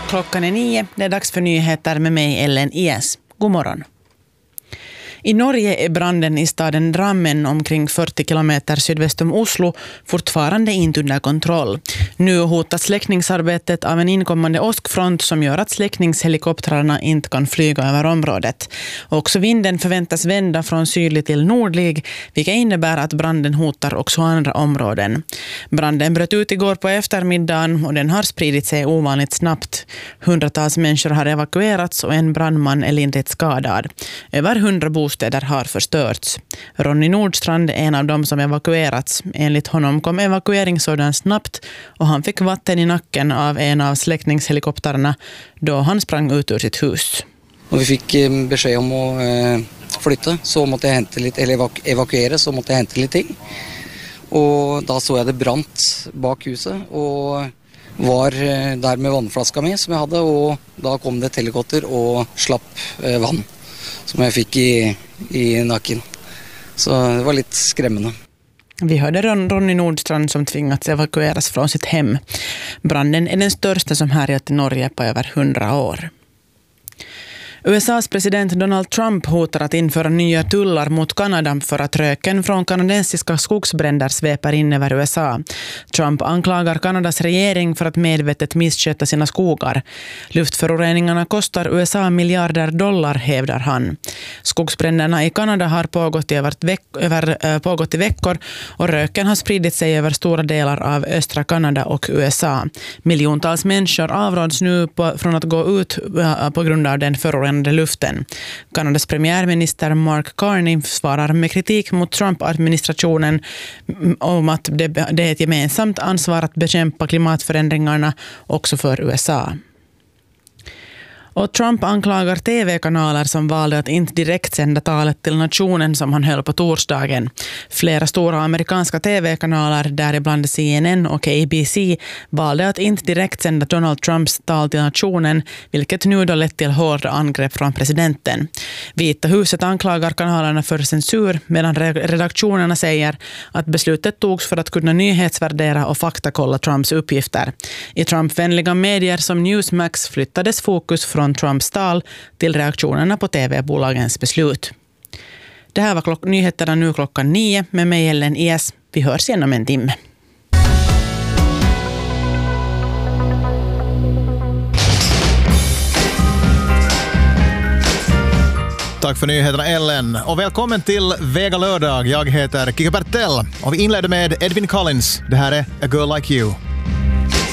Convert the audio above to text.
Klockan är 9. Det är dags för nyheter med mig, Ellen Ies. God morgon. I Norge är branden i staden Drammen omkring 40 kilometer sydväst om Oslo fortfarande inte under kontroll. Nu hotas släckningsarbetet av en inkommande åskfront som gör att släckningshelikoptrarna inte kan flyga över området. Också vinden förväntas vända från sydlig till nordlig, vilket innebär att branden hotar också andra områden. Branden bröt ut igår på eftermiddagen och den har spridit sig ovanligt snabbt. Hundratals människor har evakuerats och en brandman är lindrigt skadad. Över 100 bostäder har förstörts. Ronny Nordstrand är en av dem som evakuerats. Enligt honom kom evakueringsordern snabbt och han fick vatten i nacken av en av släckningshelikoptrarna då han sprang ut ur sitt hus. När vi fick besked om att flytta så måste jag hämta lite, eller evakuera så måste jag hämta lite ting. Och då såg jag det brant bak huset och var där med vattenflaskan med som jag hade och då kom det ett helikopter och slapp vatten som jag fick i nacken. Så det var lite skrämmande. Vi hörde Ronny Nordstrand som tvingats evakueras från sitt hem. Branden är den största som härjat i Norge på över 100 år. USAs president Donald Trump hotar att införa nya tullar mot Kanada för att röken från kanadensiska skogsbränder sveper in över USA. Trump anklagar Kanadas regering för att medvetet missköta sina skogar. Luftföroreningarna kostar USA miljarder dollar, hävdar han. Skogsbränderna i Kanada har pågått i veckor och röken har spridit sig över stora delar av östra Kanada och USA. Miljontals människor avråds nu från att gå ut på grund av den förorenade luften. Kanadas premiärminister Mark Carney svarar med kritik mot Trump-administrationen om att det är ett gemensamt ansvar att bekämpa klimatförändringarna också för USA. Och Trump anklagar tv-kanaler som valde att inte direkt sända talet till nationen som han höll på torsdagen. Flera stora amerikanska tv-kanaler, däribland CNN och ABC, valde att inte direkt sända Donald Trumps tal till nationen, vilket nu då lett till hårda angrepp från presidenten. Vita huset anklagar kanalerna för censur, medan redaktionerna säger att beslutet togs för att kunna nyhetsvärdera och faktakolla Trumps uppgifter. I Trump-vänliga medier som Newsmax flyttades fokus från Trumps tal till reaktionerna på tv-bolagens beslut. Det här var nyheterna nu klockan 9 med mig Ellen Ies. Vi hörs igen om en timme. Tack för nyheterna Ellen och välkommen till Vega lördag. Jag heter Kika Bertell och vi inleder med Edwin Collins. Det här är A Girl Like You.